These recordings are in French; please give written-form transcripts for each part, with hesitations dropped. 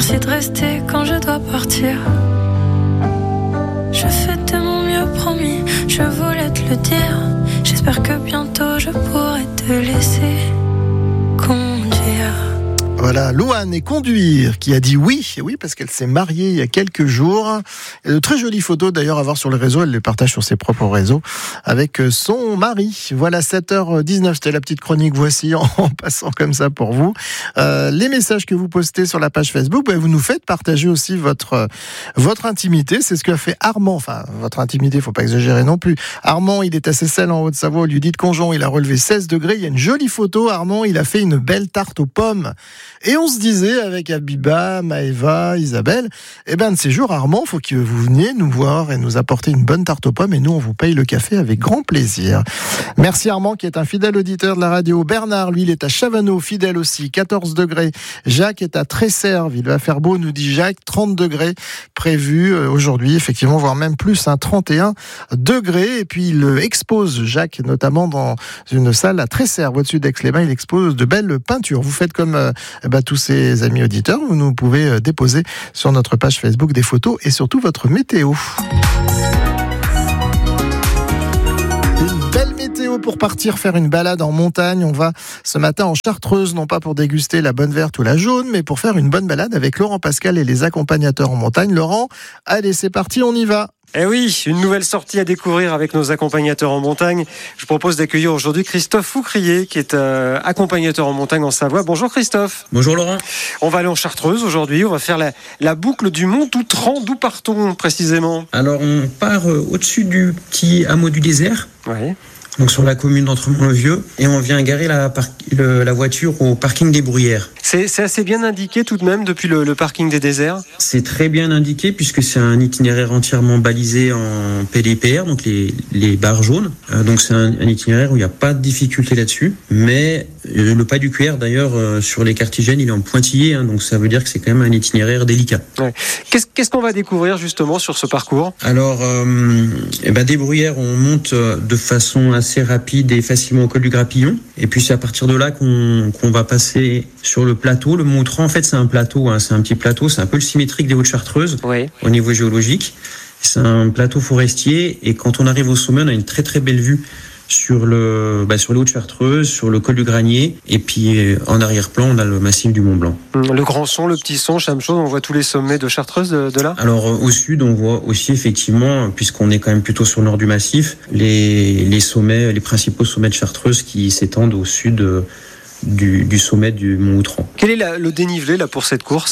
Merci de rester quand je dois partir. Je fais de mon mieux, promis, je voulais te le dire. J'espère que bientôt je pourrai te laisser conduire. Voilà, Louane et Conduire qui a dit oui, parce qu'elle s'est mariée il y a quelques jours. Et de très jolies photos d'ailleurs à voir sur les réseaux, elle les partage sur ses propres réseaux avec son mari. Voilà, 7h19, c'était la petite chronique Voici en passant comme ça pour vous. Les messages que vous postez sur la page Facebook, vous nous faites partager aussi votre intimité. C'est ce qu'a fait Armand. Enfin, votre intimité, faut pas exagérer non plus. Armand, il est à Seyssel en Haute-Savoie, au lieu-dit de Conjon, il a relevé 16 degrés. Il y a une jolie photo, Armand, il a fait une belle tarte aux pommes. Et on se disait avec Abiba, Maëva, Isabelle, de ces jours, Armand, faut que vous veniez nous voir et nous apporter une bonne tarte aux pommes et nous, on vous paye le café avec grand plaisir. Merci Armand qui est un fidèle auditeur de la radio. Bernard, lui, il est à Chavano, fidèle aussi, 14 degrés. Jacques est à Tresserve, il va faire beau, nous dit Jacques, 30 degrés prévus aujourd'hui, effectivement, voire même plus, 31 degrés. Et puis il expose, Jacques, notamment dans une salle à Tresserve, au-dessus d'Aix-les-Bains, il expose de belles peintures. Vous faites comme tous ces amis auditeurs, vous nous pouvez déposer sur notre page Facebook des photos et surtout votre météo. Une belle météo pour partir faire une balade en montagne. On va ce matin en Chartreuse, non pas pour déguster la bonne verte ou la jaune, mais pour faire une bonne balade avec Laurent Pascal et les accompagnateurs en montagne. Laurent, allez, c'est parti, on y va. Eh oui, une nouvelle sortie à découvrir avec nos accompagnateurs en montagne. Je propose d'accueillir aujourd'hui Christophe Foucrier, qui est accompagnateur en montagne en Savoie. Bonjour Christophe. Bonjour Laurent. On va aller en Chartreuse aujourd'hui, on va faire la boucle du Mont Outran. D'où part-on précisément ? Alors on part au-dessus du petit hameau du désert. Oui. Donc sur la commune d'Entremont-le-Vieux, et on vient garer la voiture au parking des Bruyères. C'est assez bien indiqué tout de même depuis le parking des déserts. C'est très bien indiqué puisque c'est un itinéraire entièrement balisé en PDPR, donc les barres jaunes. Donc c'est un itinéraire où il n'y a pas de difficulté là-dessus. Mais le pas du QR d'ailleurs sur les cartigènes, il est en pointillé, donc ça veut dire que c'est quand même un itinéraire délicat. Ouais. Qu'est-ce qu'on va découvrir justement sur ce parcours ? Alors, des Bruyères, on monte de façon assez rapide et facilement au col du Grappillon. Et puis c'est à partir de là qu'on va passer sur le plateau. Le Mont Outran, en fait, c'est un plateau, c'est un petit plateau, c'est un peu le symétrique des Hautes-Chartreuses, oui, au niveau géologique. C'est un plateau forestier et quand on arrive au sommet, on a une très très belle vue sur les Hautes-Chartreuses, sur le col du Granier, et puis en arrière-plan, on a le massif du Mont Blanc. Le Grand Son, le Petit Son, même chose, on voit tous les sommets de Chartreuse de là ? Alors au sud, on voit aussi effectivement, puisqu'on est quand même plutôt sur le nord du massif, les sommets, les principaux sommets de Chartreuse qui s'étendent au sud du sommet du Mont Outran. Quel est le dénivelé là pour cette course ?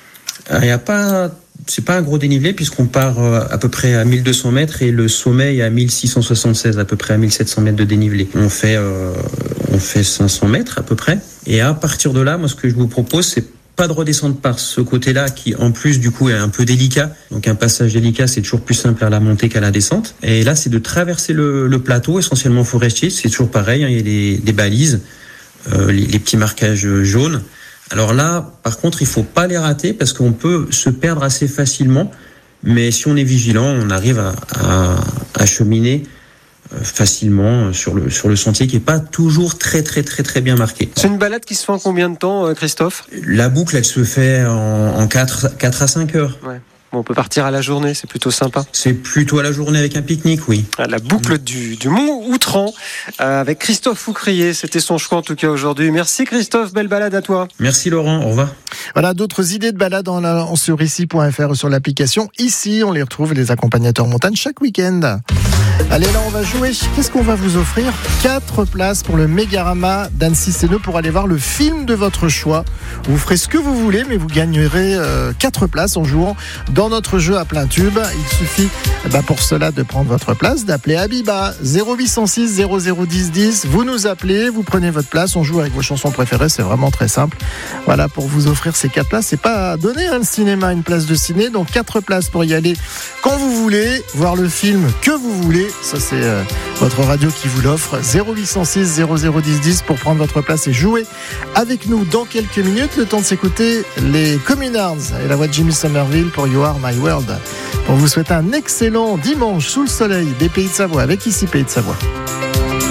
C'est pas un gros dénivelé puisqu'on part à peu près à 1200 mètres et le sommet est à 1676, à peu près à 1700 mètres de dénivelé. On fait 500 mètres à peu près. Et à partir de là, moi ce que je vous propose, c'est pas de redescendre par ce côté-là qui en plus du coup est un peu délicat. Donc un passage délicat, c'est toujours plus simple à la montée qu'à la descente. Et là, c'est de traverser le plateau essentiellement forestier. C'est toujours pareil, il y a des balises, les petits marquages jaunes. Alors là, par contre, il faut pas les rater parce qu'on peut se perdre assez facilement. Mais si on est vigilant, on arrive à cheminer facilement sur le sentier qui est pas toujours très très très très bien marqué. C'est une balade qui se fait en combien de temps, Christophe ? La boucle, elle se fait en 4 à 5 heures. Ouais. Bon, on peut partir à la journée, c'est plutôt sympa. C'est plutôt à la journée avec un pique-nique, oui. La boucle du Mont Outran avec Christophe Foucrier, c'était son choix en tout cas aujourd'hui. Merci Christophe, belle balade à toi. Merci Laurent, au revoir. Voilà, d'autres idées de balade sur ici.fr sur l'application. Ici, on les retrouve, les accompagnateurs montagne, chaque week-end. Allez, là, on va jouer. Qu'est-ce qu'on va vous offrir ? 4 places pour le Mégarama d'Annecy-Séneux pour aller voir le film de votre choix. Vous ferez ce que vous voulez, mais vous gagnerez 4 places en jouant dans notre jeu à plein tube. Il suffit pour cela de prendre votre place, d'appeler Abiba 0806 0010 10. Vous nous appelez, vous prenez votre place, on joue avec vos chansons préférées, c'est vraiment très simple. Voilà, pour vous offrir ces 4 places, c'est pas donné le cinéma, une place de ciné, donc 4 places pour y aller quand vous voulez, voir le film que vous voulez. Ça, c'est votre radio qui vous l'offre. 0806 0010 10 pour prendre votre place et jouer avec nous dans quelques minutes. Le temps de s'écouter les Communards et la voix de Jimmy Somerville pour You Are My World. Pour vous souhaiter un excellent dimanche sous le soleil des Pays de Savoie avec ici Pays de Savoie.